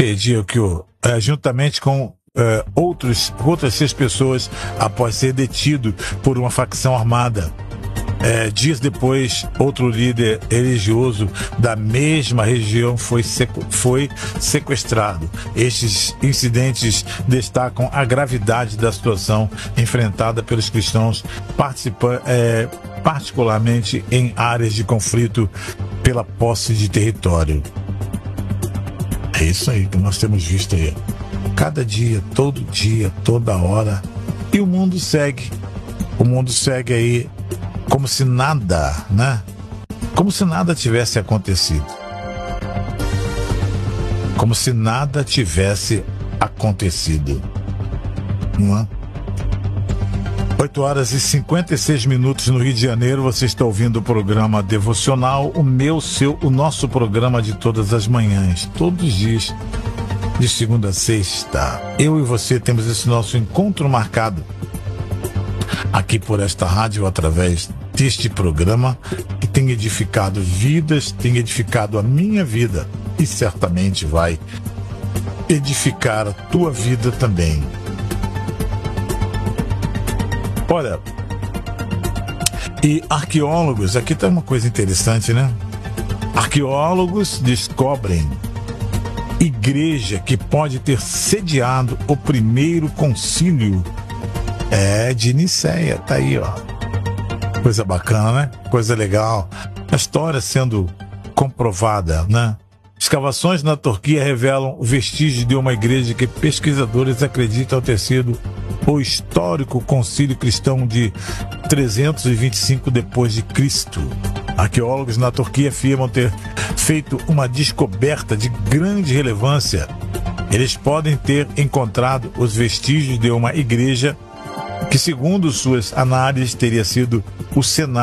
juntamente com outras 6 pessoas após ser detido por uma facção armada. Dias depois, outro líder religioso da mesma região foi sequestrado. Estes incidentes destacam a gravidade da situação enfrentada pelos cristãos, particularmente em áreas de conflito pela posse de território. É isso aí que nós temos visto aí. Cada dia, toda hora. E o mundo segue. O mundo segue aí como se nada, né? Como se nada tivesse acontecido. Como se nada tivesse acontecido. Não é? 8h56 no Rio de Janeiro. Você está ouvindo o programa Devocional, o nosso programa de todas as manhãs, todos os dias, de segunda a sexta. Eu e você temos esse nosso encontro marcado aqui por esta rádio, através deste programa que tem edificado vidas, tem edificado a minha vida e certamente vai edificar a tua vida também. Olha, e arqueólogos, aqui está uma coisa interessante, né? Arqueólogos descobrem igreja que pode ter sediado o primeiro concílio de Nicéia. Tá aí, ó. Coisa bacana, né? Coisa legal. A história sendo comprovada, né? Escavações na Turquia revelam vestígios de uma igreja que pesquisadores acreditam ter sido o histórico concílio cristão de 325 depois de Cristo. Arqueólogos na Turquia afirmam ter feito uma descoberta de grande relevância. Eles podem ter encontrado os vestígios de uma igreja que, segundo suas análises, teria sido o cenário